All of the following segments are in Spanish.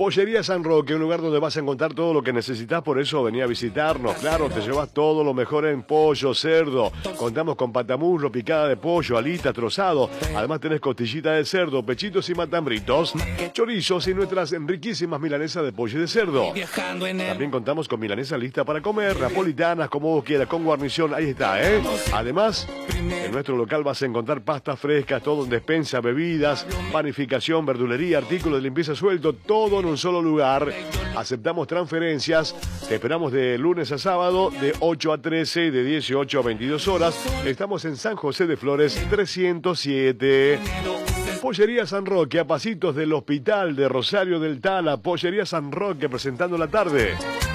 Pollería San Roque, un lugar donde vas a encontrar todo lo que necesitas, por eso vení a visitarnos. Claro, te llevas todo lo mejor en pollo, cerdo. Contamos con patamurro, picada de pollo, alitas, trozado. Además tenés costillita de cerdo, pechitos y matambritos, chorizos y nuestras riquísimas milanesas de pollo y de cerdo. También contamos con milanesa lista para comer, napolitanas, como vos quieras, con guarnición, ahí está, ¿eh? Además, en nuestro local vas a encontrar pastas frescas, todo en despensa, bebidas, panificación, verdulería, artículos de limpieza suelto, todo en un solo lugar. Aceptamos transferencias, te esperamos de lunes a sábado, de 8 a 13 y de 18 a 22 horas. Estamos en San José de Flores 307. Pollería San Roque, a pasitos del Hospital de Rosario del Tala. Pollería San Roque, presentando la tarde.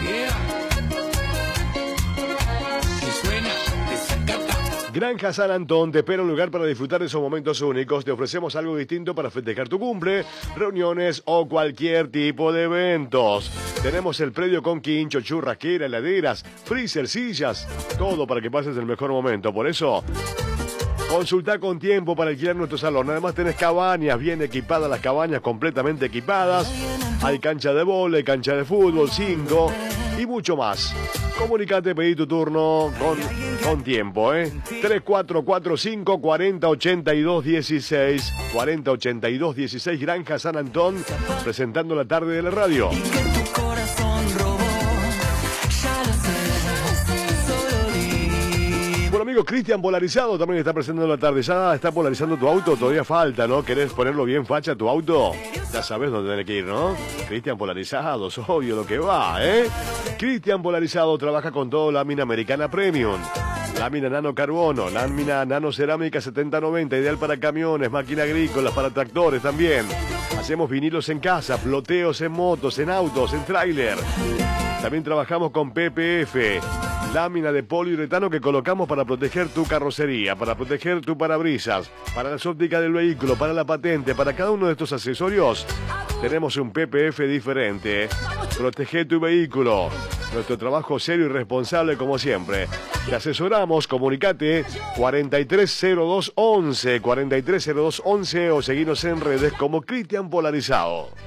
Granja San Antón te espera un lugar para disfrutar de esos momentos únicos. Te ofrecemos algo distinto para festejar tu cumple, reuniones o cualquier tipo de eventos. Tenemos el predio con quincho, churrasquera, heladeras, freezer, sillas, todo para que pases el mejor momento. Por eso, consulta con tiempo para alquilar nuestro salón. Además tenés cabañas bien equipadas, las cabañas completamente equipadas. Hay cancha de vóley, cancha de fútbol, 5 y mucho más. Comunicate, pedí tu turno con tiempo, ¿eh? 3445 4082 16 4082 16 Granja San Antón, presentando la tarde de la radio. Bueno, amigo, Cristian Polarizado también está presentando la tarde. Ya está polarizando tu auto, todavía falta, ¿no? ¿Querés ponerlo bien facha tu auto? Ya sabes dónde tenés que ir, ¿no? Cristian Polarizado, es obvio lo que va, ¿eh? Cristian Polarizado trabaja con todo lámina americana premium. Lámina nano carbono, lámina nano cerámica 70-90, ideal para camiones, máquinas agrícolas, para tractores también. Hacemos vinilos en casa, ploteos en motos, en autos, en tráiler. También trabajamos con PPF, lámina de poliuretano que colocamos para proteger tu carrocería, para proteger tu parabrisas, para las ópticas del vehículo, para la patente, para cada uno de estos accesorios. Tenemos un PPF diferente. Protege tu vehículo. Nuestro trabajo serio y responsable como siempre. Te asesoramos, comunicate 430211, 430211 o seguinos en redes como Cristian Polarizado.